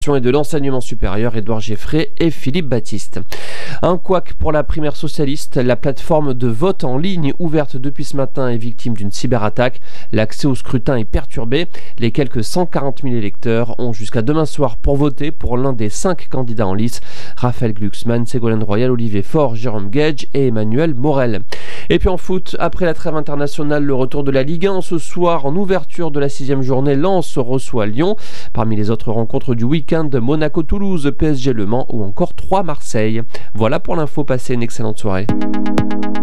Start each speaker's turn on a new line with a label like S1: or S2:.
S1: et de l'enseignement supérieur, Édouard Geffrey et Philippe Baptiste. Un couac pour la primaire socialiste. La plateforme de vote en ligne ouverte depuis ce matin est victime d'une cyberattaque. L'accès au scrutin est perturbé. Les quelques 140 000 électeurs ont jusqu'à demain soir pour voter pour l'un des 5 candidats en lice. Raphaël Glucksmann, Ségolène Royal, Olivier Faure, Jérôme Gage et Emmanuel Morel. Et puis en foot, après la trêve internationale, le retour de la Ligue 1 ce soir en ouverture de la 6e journée. Lens reçoit Lyon. Parmi les autres rencontres du week-end, Monaco-Toulouse, PSG Le Mans ou encore 3 Marseille. Voilà pour l'info, passez une excellente soirée.